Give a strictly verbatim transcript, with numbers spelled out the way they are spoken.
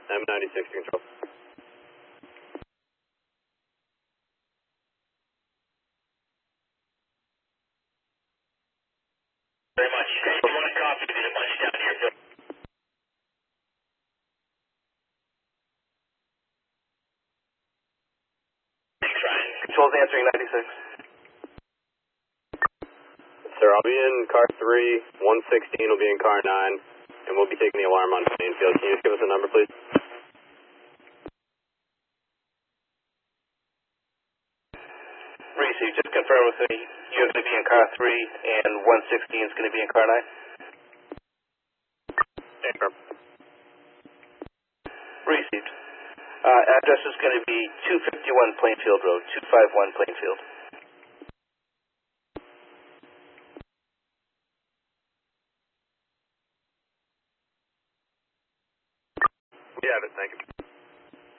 M ninety-six to control. Very much. You want to copy? There's a bunch down here. Go. Thanks, Ryan. Control's answering ninety-six. Sir, I'll be in car three, one sixteen will be in car nine, and we'll be taking the alarm on Plainfield. Can you just give us a number, please? Reese, you just confirm with me you're going to be in car three and one sixteen is going to be in car nine? Confirm. Received. Uh, address is going to be two fifty-one Plainfield Road, two fifty-one Plainfield. We have it, thank you.